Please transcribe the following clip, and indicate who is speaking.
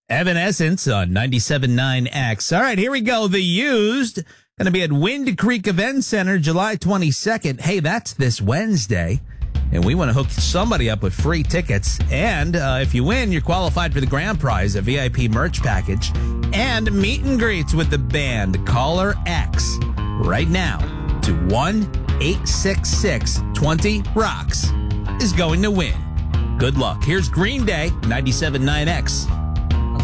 Speaker 1: Evanescence on 97.9 X. All right, here we go. The Used, going to be at Wind Creek Event Center July 22nd. Hey, that's this Wednesday. And we want to hook somebody up with free tickets. And if you win, you're qualified for the grand prize, a VIP merch package, and meet and greets with the band Caller X right now to 1-866-20-ROCKS is going to win. Good luck. Here's Green Day, 97.9 X.